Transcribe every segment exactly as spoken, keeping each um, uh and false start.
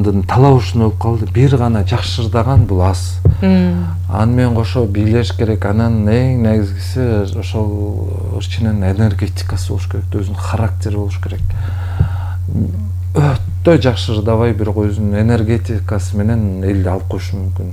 Русландын талабушун болуп калды. Бир гана жакшырдаган бул аз. Аны менен кошо бийлеш керек. Анан эң негизгиси ошол ырчынын энергетикасы болуш керек, өзүнүн характери болуш керек. Өтө жакшырдабай, бирок өзүнүн энергетикасы менен элди алып коюшу мүмкүн.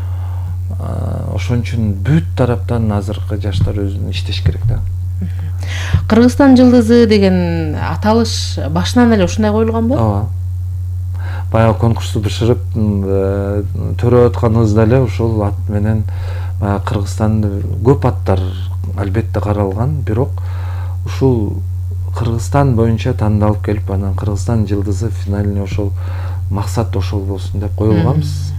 Ошон үчүн бүт тараптан азыркы жаштар өзүн иштеш керек да. Кыргызстан жылдызы деген аталыш башынан эле ушундай коюлган болот? Ооба. Баягы конкурсту бышырып төрөп атканыбызда эле ушул ат менен баягы Кыргызстанды көп аттар албетте каралган, бирок ушул Кыргызстан боюнча тандалып келип, анан Кыргызстан жылдызы финальный ошол максат ошол болсун деп коюлганбыз.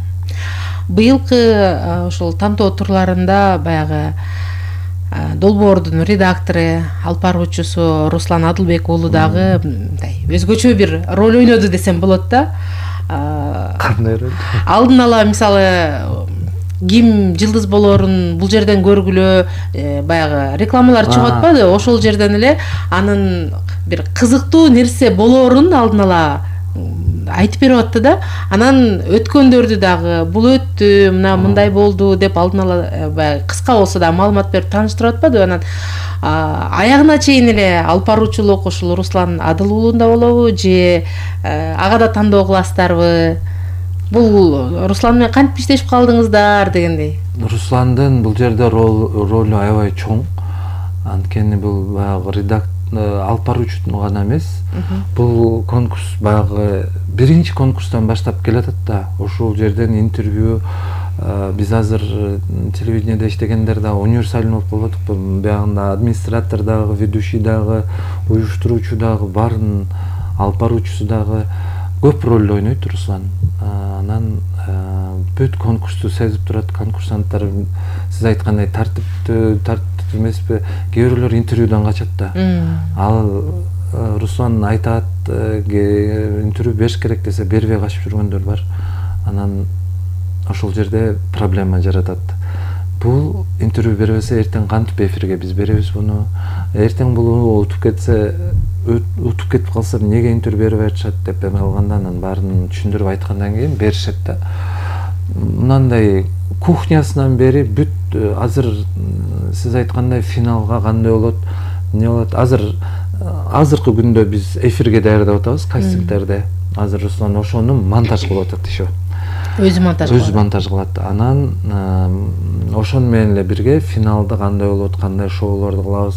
Быйылкы ошол тантоо турларында баягы Долбоордун редактору, алып баруучусу Руслан Адылбек уулу дагы мындай өзгөчө бир роль ойноду десем болот да. Кандай роль? Алдын ала мисалы ким жылдыз болоорун бул жерден көргүлө баягы рекламалар чыгып атпады, ошол жерден эле анын бир кызыктуу нерсе болоорун алдын ала айтып берип атты да. Анан өткөндөрдү дагы бул өттү, мына мындай болду деп алдын ала баягы кыска болсо да маалымат берип тааныштырып атпады. Анан аягына чейин эле алып баруучулук ушул Руслан Адыл уулунда болобу же ага да тандоо кыласыздарбы? Бул Руслан менен кантип иштешип калдыңыздар дегендей. Русландын бул жерде ролу аябай чоң. Анткени бул баягы редактор алып баруучунун гана эмес. Бул конкурс баягы биринчи конкурстан баштап келатат да. Ошол жерден интервью биз азыр телевидениеде иштегендер дагы универсальный болуп калдык. Биягында администратор дагы, ведущий дагы, уюштуруучу дагы, барын алып баруучусу дагы көп роль ойнойт Руслан. Анан бүт конкурсту сезип турат. Конкурсанттар сиз айткандай тартиптүү, тартиптүү эмеспи, кээ бирөөлөр интервьюдан качат да. Ал Руслан айтат, интервью бериш керек десе бербей качып жүргөндөр бар. Анан ошол жерде проблема жаратат. Бул интервью бербесе эртең кантип эфирге биз беребиз буну? Эртең бул утуп кетсе, утуп кетип калса эмнеге интервью берип атышат деп эме алганда, анан баарын түшүндүрүп айткандан кийин беришет да. Мындай кухнясынан бери бүт азыр сиз айткандай финалга кандай болот, эмне болот? Азыр азыркы күндө биз эфирге даярдап атабыз, кастингдерде. Азыр Руслан ошону монтаж кылып атат еще. Өзү монтаж кылат. Өзү монтаж кылат. Анан ошону менен эле бирге финалда кандай болот, кандай шоулорду кылабыз,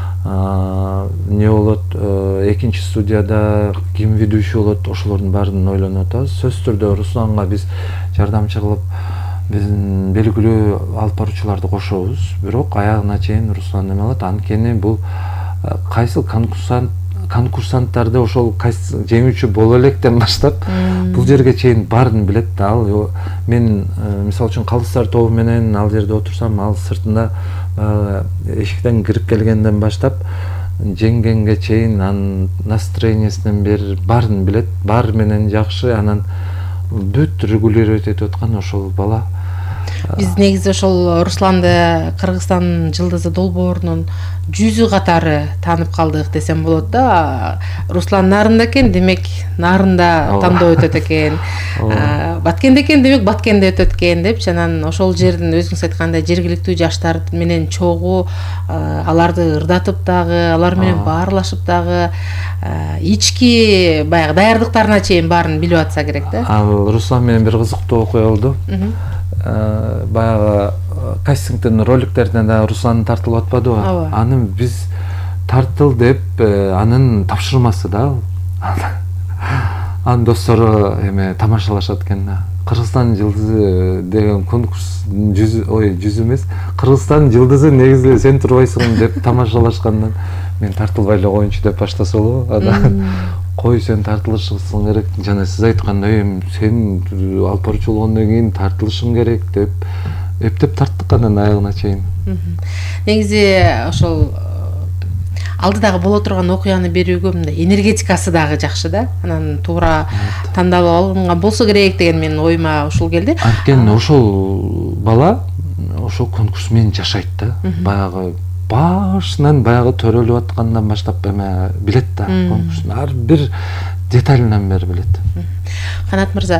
эмне болот, экинчи студияда ким ведущий болот, ошолордун баарын ойлонуп атабыз. Сөзсүз түрдө Русланга биз жардамчы кылып, биздин белгилүү алып баруучуларды кошобуз. Бирок аягына чейин Руслан эме алат. Анткени бул кайсыл конкурсант конкурсанттарды ошол жеңүүчү боло электен баштап бул жерге чейин баарын билет да. Ал мен мисалы үчүн Калдыстар тобу менен ал жерде отурсам, ал сыртында эшиктен кирип келгенден баштап жеңгенге чейин анын настроениесинен бери баарын билет, баары менен жакшы. Анан бүт регулировать этип аткан ошол бала. Биз негизи ошол Русланды Кыргызстан жылдызы долбоорунун жүзү катары таанып калдык десем болот да. Руслан нарында экен, демек нарында тандоо өтөт экен. Баткенде экен, демек Баткенде өтөт экен депчи. Анан ошол жердин өзүңүз айткандай жергиликтүү жаштар менен чогуу, аларды ырдатып дагы, алар менен баарлашып дагы, ички баягы даярдыктарына чейин баарын билип атса керек да. Ал Руслан менен бир кызыктуу окуя болду. Баягы кастингдин роликтерине да Руслан тартылып атпадыбы? Аны биз тартыл деп анын тапшырмасы да. Анын достору эме тамашалашат экен да. Кыргызстан жылдызы деген конкурс жүзү, ой, жүзү эмес, Кыргызстан жылдызы негизи сен турбайсың деп тамашалашкандан мен тартылбай эле коеюнчу деп баштаса болобу? Анан кой, сен тартылышың керек, жана сиз айткандай сен алып баруучу болгондон кийин тартылышың керек деп эптеп тарттык анан аягына чейин. Негизи ошол алдыдагы боло турган окуяны берүүгө мындай энергетикасы дагы жакшы да. Анан туура тандалып алынган болсо керек деген менин оюма ушул келди. Анткени ошол бала ошол конкурс менен жашайт да. Баягы башынан баягы төрөлүп аткандан баштап эме билет да. Конкурстун ар бир деталынан бери билет. Канат мырза,